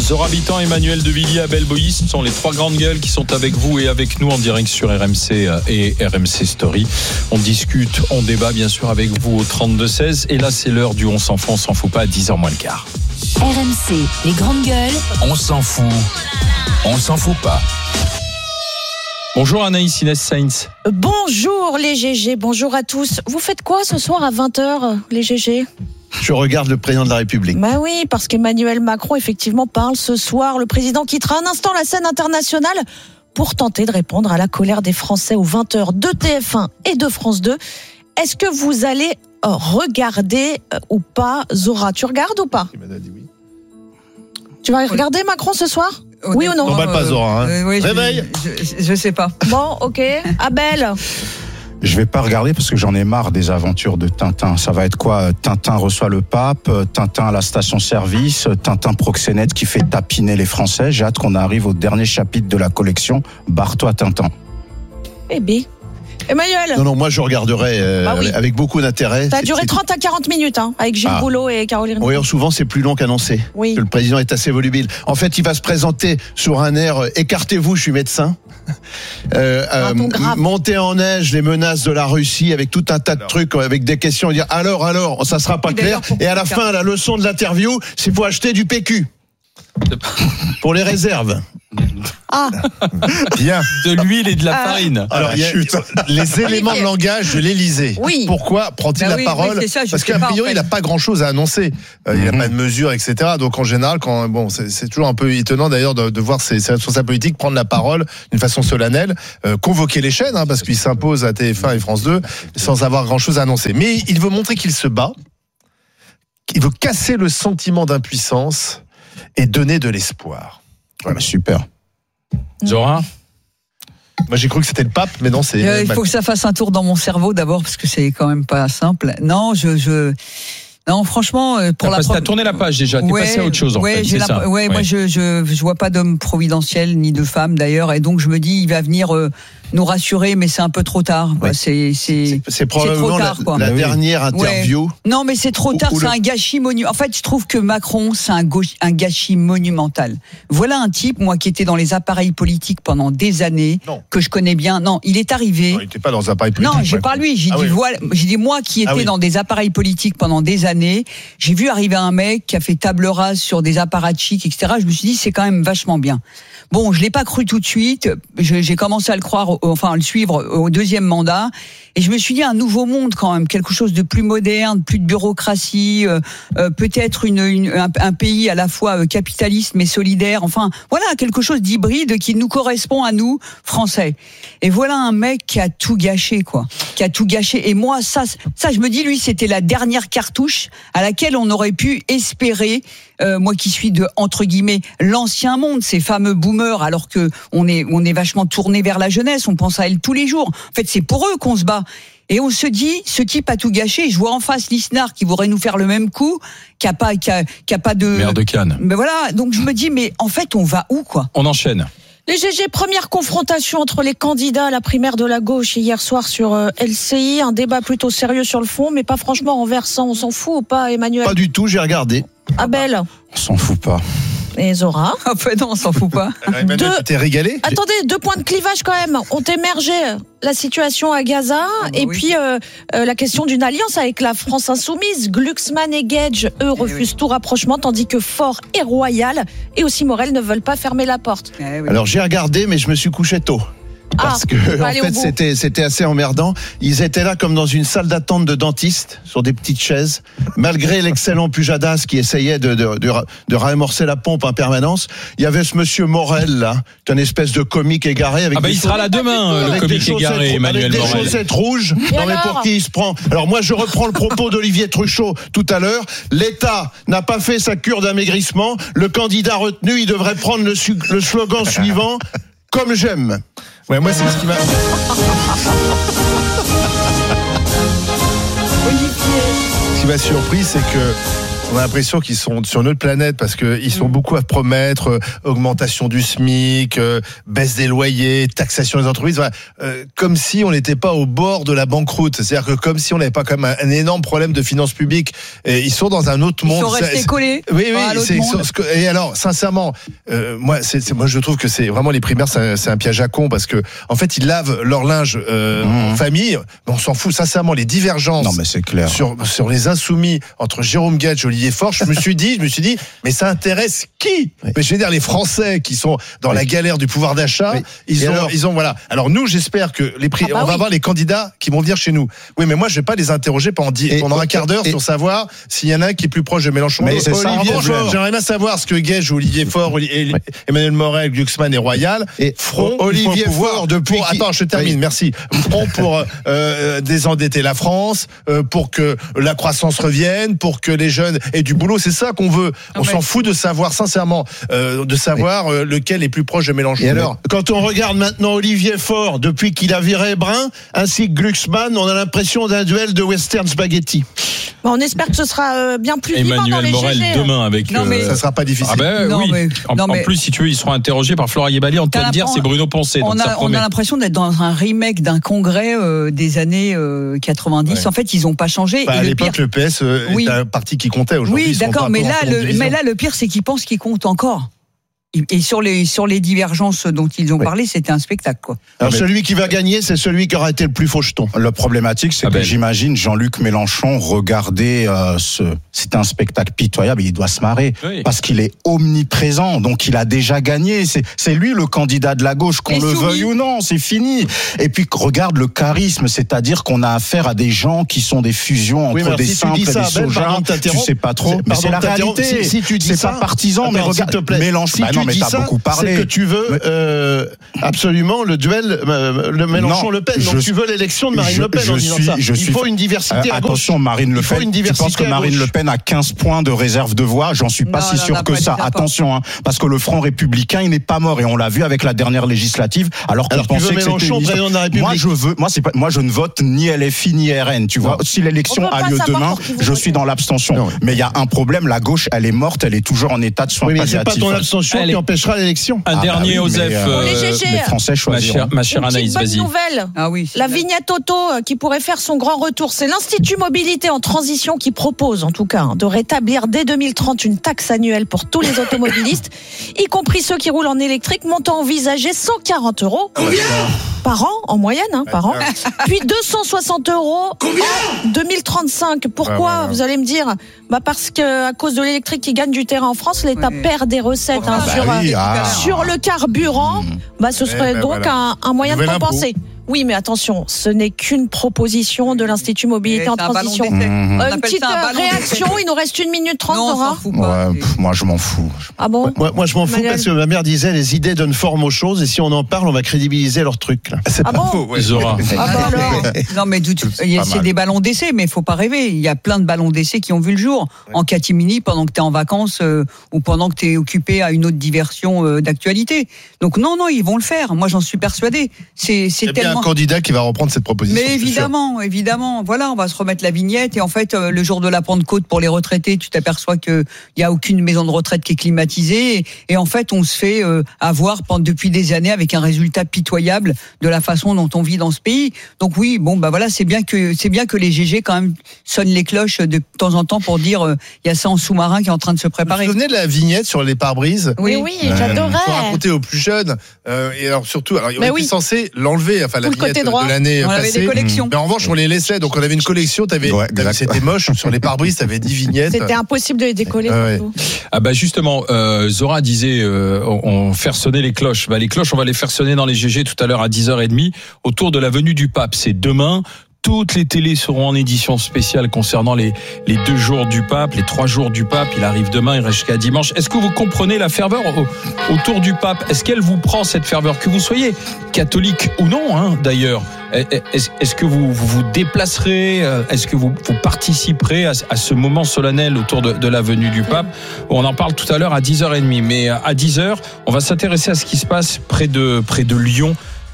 Zora Bitan, Emmanuel Devilliers, Abel Boïs, ce sont les trois grandes gueules qui sont avec vous et avec nous en direct sur RMC et RMC Story. On discute, on débat bien sûr avec vous au 32-16. Et là, c'est l'heure du On s'en fout pas à 10h moins le quart. RMC, les grandes gueules. On s'en fout pas. Bonjour Anaïs Inès Sainz. Bonjour les GG, bonjour à tous. Vous faites quoi ce soir à 20h les GG ? Je regarde le président de la République. Bah oui, parce qu'Emmanuel Macron effectivement parle ce soir. Le président quittera un instant la scène internationale pour tenter de répondre à la colère des Français aux 20h de TF1 et de France 2. Est-ce que vous allez regarder ou pas Zora ? Tu regardes ou pas ? Oui. Tu vas regarder Macron ce soir ? Oui ou non ? On va pas Zora. Oui, Réveil. Je sais pas. Bon, ok. Abel ? Je vais pas regarder parce que j'en ai marre des aventures de Tintin. Ça va être quoi ? Tintin reçoit le pape, Tintin à la station-service, Tintin proxénète qui fait tapiner les Français. J'ai hâte qu'on arrive au dernier chapitre de la collection. Barre-toi Tintin. Eh bien. Emmanuel ? Non, moi je regarderai oui. avec beaucoup d'intérêt. Ça a duré 30 à 40 minutes avec Gilles Boulot et Caroline Roux. Oui, souvent c'est plus long qu'annoncé. Oui. Que le président est assez volubile. En fait, il va se présenter sur un air écartez-vous, je suis médecin. Monter en neige, les menaces de la Russie, avec tout un tas de trucs, avec des questions, et dire alors, ça sera pas clair. Et à la fin, la leçon de l'interview, c'est pour acheter du PQ. Pour les réserves. Bien. De l'huile et de la farine. Alors, les éléments de langage de l'Élysée. Oui. Pourquoi prend-il la parole ? c'est ça, Parce qu'a priori, il n'a pas grand-chose à annoncer. Il n'a pas de mesures, etc. Donc, en général, c'est toujours un peu étonnant d'ailleurs de voir ses responsables politiques prendre la parole d'une façon solennelle, convoquer les chaînes, parce qu'il s'impose à TF1 et France 2, sans avoir grand-chose à annoncer. Mais il veut montrer qu'il se bat. Il veut casser le sentiment d'impuissance et donner de l'espoir. Voilà, super. Zora ? Moi, j'ai cru que c'était le pape, mais non, c'est... Il faut que ça fasse un tour dans mon cerveau d'abord, parce que c'est quand même pas simple. Non, non, franchement, pour T'as tourné la page déjà, t'es passé à autre chose en fait, c'est ça. Moi je vois pas d'homme providentiel ni de femme d'ailleurs, et donc je me dis il va venir nous rassurer, mais c'est un peu trop tard. Ouais. C'est probablement trop tard, la dernière interview. Ouais. Non, mais c'est trop tard. C'est un gâchis monumental. En fait, je trouve que Macron, c'est un gâchis monumental. Voilà un type, moi, qui était dans les appareils politiques pendant des années, que je connais bien. Non, il est arrivé. Non, il n'était pas dans les appareils politiques. Non, j'ai pas lui. J'ai dit moi qui étais dans des appareils politiques pendant des années. J'ai vu arriver un mec qui a fait table rase sur des apparatchiks, etc. Je me suis dit, c'est quand même vachement bien. Bon, je l'ai pas cru tout de suite. J'ai commencé à le croire, à le suivre au deuxième mandat. Et je me suis dit, un nouveau monde quand même, quelque chose de plus moderne, plus de bureaucratie, peut-être un pays à la fois capitaliste mais solidaire. Enfin, voilà, quelque chose d'hybride qui nous correspond à nous, Français. Et voilà un mec qui a tout gâché, quoi. Qui a tout gâché. Et moi, ça, je me dis, lui, c'était la dernière cartouche à laquelle on aurait pu espérer, moi qui suis de, entre guillemets, l'ancien monde, ces fameux boomers, alors que on est vachement tourné vers la jeunesse, on pense à elle tous les jours. En fait, c'est pour eux qu'on se bat. Et on se dit, ce type a tout gâché. Je vois en face Lisnard qui voudrait nous faire le même coup, qui a pas de... Maire de Cannes. Mais voilà, donc je me dis, mais en fait, on va où, quoi ? On enchaîne. Les GG, première confrontation entre les candidats à la primaire de la gauche hier soir sur LCI. Un débat plutôt sérieux sur le fond, mais pas franchement renversant. On s'en fout ou pas, Emmanuel ? Pas du tout, j'ai regardé. Abel ? On s'en fout pas. Et Zora ? En fait, non, on s'en fout pas. Emmanuel, tu t'es régalé ? Attendez, 2 points de clivage quand même. Ont émergé la situation à Gaza puis la question d'une alliance avec la France insoumise. Glucksmann et Gage, eux, refusent tout rapprochement, tandis que Faure et Royal et aussi Morel ne veulent pas fermer la porte. Alors j'ai regardé, mais je me suis couché tôt. Parce que en fait c'était assez emmerdant. Ils étaient là comme dans une salle d'attente de dentiste sur des petites chaises, malgré l'excellent Pujadas qui essayait de réamorcer la pompe en permanence. Il y avait ce monsieur Morel là, qui est une espèce de comique égaré avec il sera là demain, le comique égaré, Emmanuel Morel. Avec des chaussettes rouges. Non mais pour qui il se prend ? Alors moi je reprends le propos d'Olivier Truchot tout à l'heure. L'État n'a pas fait sa cure d'amaigrissement. Le candidat retenu, il devrait prendre le slogan suivant. Comme j'aime. Ouais, moi c'est ce qui m'a... Ce qui m'a surpris, c'est que On a l'impression qu'ils sont sur notre planète parce qu'ils sont beaucoup à promettre augmentation du SMIC, baisse des loyers, taxation des entreprises, voilà, comme si on n'était pas au bord de la banqueroute. C'est-à-dire que comme si on n'avait pas quand même un énorme problème de finances publiques. Et ils sont dans un autre monde. Ils sont restés collés. Oui. Et alors, sincèrement, moi je trouve que c'est vraiment les primaires, c'est un piège à con parce que en fait ils lavent leur linge en famille. Mais on s'en fout. Sincèrement, les divergences. Non, mais c'est clair. Sur les insoumis entre Jérôme Guedj et Olivier Faure, je me suis dit, mais ça intéresse qui ? Mais je veux dire, les Français qui sont dans la galère du pouvoir d'achat, ils ont voilà. Alors nous, j'espère que on va avoir les candidats qui vont venir chez nous. Oui, mais moi, je vais pas les interroger pendant un quart d'heure sur savoir s'il y en a un qui est plus proche de Mélenchon. Mais c'est ça, j'aimerais bien savoir ce que Guedj, Olivier Faure, Emmanuel Morel, Glucksmann et Royal feront. Olivier Faure Attends, je termine. Merci. Feront pour désendetter la France, pour que la croissance revienne, pour que les jeunes aient du boulot. C'est ça qu'on veut. On s'en fout de savoir, sincèrement, lequel est plus proche de Mélenchon. Et alors, quand on regarde maintenant Olivier Faure, depuis qu'il a viré Brun, ainsi que Glucksmann, on a l'impression d'un duel de western spaghetti. Bon, on espère que ce sera bien plus vivant dans les Morel GG. Demain avec. Ça sera pas difficile. Ah ben oui. En plus, si tu veux, ils seront interrogés par Flora Yebali. On peut te dire, c'est Bruno Poncet. On a l'impression d'être dans un remake d'un congrès des années 90. Ouais. En fait, ils n'ont pas changé. À l'époque, le PS est un parti qui comptait. Aujourd'hui, oui, d'accord. Mais là, le pire, c'est qu'ils pensent qu'ils comptent encore. Et sur les divergences dont ils ont parlé, c'était un spectacle, quoi. Alors celui qui va gagner, c'est celui qui aura été le plus faucheton. Le problématique, c'est que j'imagine Jean-Luc Mélenchon regarder c'est un spectacle pitoyable, il doit se marrer parce qu'il est omniprésent, donc il a déjà gagné. C'est lui le candidat de la gauche, qu'on le veuille ou non, c'est fini. Et puis regarde le charisme, c'est-à-dire qu'on a affaire à des gens qui sont des fusions entre des simples et des sojas. Tu sais pas trop, mais c'est la réalité. Si tu dis c'est ça, pas partisan, mais regarde Mélenchon. tu dis ça, c'est que tu veux absolument le duel Mélenchon-Le Pen. Donc tu veux l'élection de Marine Le Pen en disant ça. Il faut une diversité à gauche. Attention, Marine Le Pen, tu penses que Marine Le Pen a 15 points de réserve de voix? J'en suis pas si sûr que ça. Attention, parce que le Front Républicain, il n'est pas mort et on l'a vu avec la dernière législative. Alors qu'on pensait que c'était président de la République. Moi je ne vote ni LFI ni RN. Tu vois, si l'élection a lieu demain, je suis dans l'abstention. Mais il y a un problème, la gauche, elle est morte, elle est toujours en état de soins palliatifs. Mais c'est pas ton abstention qui empêchera l'élection. Un dernier, Osef. Les Français choisiront. Ma chère Anaïs, vas-y. Une bonne nouvelle. Ah oui. La vignette auto qui pourrait faire son grand retour. C'est l'Institut Mobilité en Transition qui propose, en tout cas, de rétablir dès 2030 une taxe annuelle pour tous les automobilistes, y compris ceux qui roulent en électrique, montant envisagé 140 € par an, en moyenne, par an. Puis 260 € en 2035. Pourquoi, vous allez me dire? Parce que à cause de l'électrique qui gagne du terrain en France, l'État perd des recettes sur le carburant. Ce serait donc un moyen de compenser. Oui, mais attention, ce n'est qu'une proposition de l'Institut Mobilité en Transition. Une petite réaction, il nous reste 1 minute 30, Nora. Moi, je m'en fous. Ah bon? Moi, je m'en fous parce que ma mère disait les idées donnent forme aux choses et si on en parle, on va crédibiliser leur truc. Là. C'est pas faux. Zora. Non, mais c'est des ballons d'essai, mais il faut pas rêver. Il y a plein de ballons d'essai qui ont vu le jour en catimini pendant que tu es en vacances ou pendant que tu es occupé à une autre diversion d'actualité. Donc non, ils vont le faire. Moi, j'en suis persuadé. C'est tellement. Un candidat qui va reprendre cette proposition. Mais évidemment. Voilà, on va se remettre la vignette et en fait, le jour de la Pentecôte pour les retraités, tu t'aperçois qu'il n'y a aucune maison de retraite qui est climatisée et en fait, on se fait avoir depuis des années avec un résultat pitoyable de la façon dont on vit dans ce pays. Donc oui, voilà, c'est bien que les GG quand même sonnent les cloches de temps en temps pour dire il y a ça en sous-marin qui est en train de se préparer. Vous vous souvenez de la vignette sur les pare-brises? Oui, j'adorais. Il faut raconter aux plus jeunes et alors surtout, on était censé l'enlever, enfin la vignette de l'année passée. On avait des collections. Mais en revanche, on les laissait. Donc on avait une collection. C'était moche sur les pare-brises. T'avais 10 vignettes. C'était impossible de les décoller. Justement, Zora disait on faire sonner les cloches. Les cloches, on va les faire sonner dans les GG tout à l'heure à 10h30 autour de la venue du pape. C'est demain. Toutes les télés seront en édition spéciale concernant les 2 jours du pape, les 3 jours du pape. Il arrive demain, il reste jusqu'à dimanche. Est-ce que vous comprenez la ferveur autour du pape? Est-ce qu'elle vous prend cette ferveur? Que vous soyez catholique ou non, d'ailleurs. Est-ce que vous vous déplacerez? Est-ce que vous participerez à ce moment solennel autour de la venue du pape? On en parle tout à l'heure à 10h30. Mais à 10h, on va s'intéresser à ce qui se passe près de Lyon.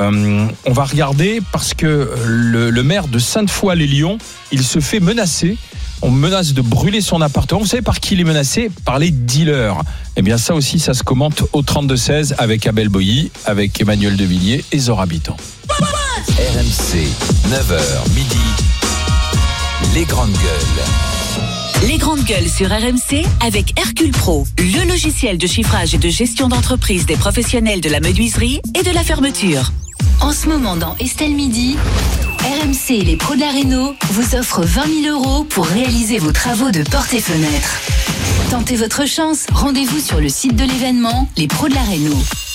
On va regarder parce que le maire de Sainte-Foy-les-Lyons, il se fait menacer On menace de brûler son appartement. Vous savez par qui il est menacé? Par les dealers. Eh bien ça aussi, ça se commente au 32-16 avec Abel Boilly, avec Emmanuel Devilliers et Zora Biton. RMC, 9h midi, les grandes gueules. Les grandes gueules sur RMC avec Hercule Pro, le logiciel de chiffrage et de gestion d'entreprise des professionnels de la menuiserie et de la fermeture. En ce moment dans Estelle Midi, RMC et les pros de la Réno vous offrent 20 000 € pour réaliser vos travaux de portes et fenêtres. Tentez votre chance, rendez-vous sur le site de l'événement Les Pros de la Réno.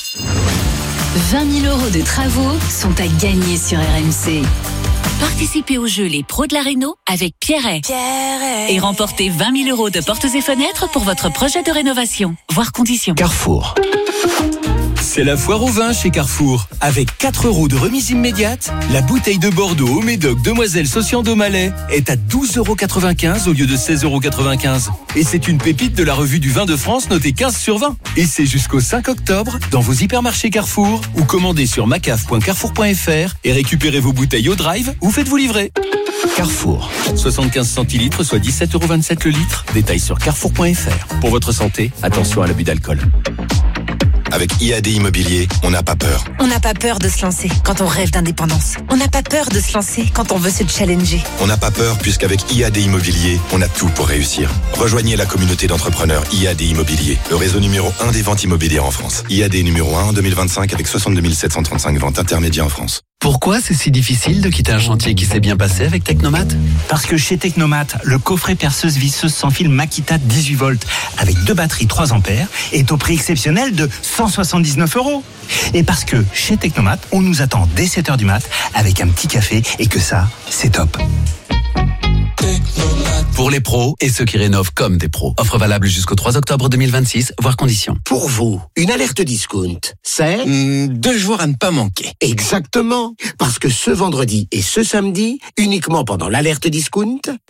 20 000 € de travaux sont à gagner sur RMC. Participez au jeu Les Pros de la Réno avec Pierret. Et remportez 20 000 € de portes et fenêtres pour votre projet de rénovation. Voir conditions. Carrefour. C'est la foire au vin chez Carrefour. Avec 4 € de remise immédiate, la bouteille de Bordeaux au Médoc Demoiselle Socian d'Aumalais est à 12,95 € au lieu de 16,95 €. Et c'est une pépite de la revue du vin de France notée 15 sur 20. Et c'est jusqu'au 5 octobre dans vos hypermarchés Carrefour ou commandez sur macaf.carrefour.fr et récupérez vos bouteilles au drive ou faites-vous livrer. Carrefour. 75 centilitres, soit 17,27 € le litre. Détails sur carrefour.fr. Pour votre santé, attention à l'abus d'alcool. Avec IAD Immobilier, on n'a pas peur. On n'a pas peur de se lancer quand on rêve d'indépendance. On n'a pas peur de se lancer quand on veut se challenger. On n'a pas peur puisqu'avec IAD Immobilier, on a tout pour réussir. Rejoignez la communauté d'entrepreneurs IAD Immobilier, le réseau numéro 1 des ventes immobilières en France. IAD numéro 1 en 2025 avec 62 735 ventes intermédiaires en France. Pourquoi c'est si difficile de quitter un chantier qui s'est bien passé avec Technomat? Parce que chez Technomat, le coffret perceuse visseuse sans fil Makita 18 volts avec 2 batteries 3 ampères est au prix exceptionnel de 179 €. Et parce que chez Technomat, on nous attend dès 7h du mat avec un petit café et que ça, c'est top. Pour les pros et ceux qui rénovent comme des pros. Offre valable jusqu'au 3 octobre 2026, voire conditions. Pour vous, une alerte discount, c'est 2 jours à ne pas manquer. Exactement. Parce que ce vendredi et ce samedi, uniquement pendant l'alerte discount,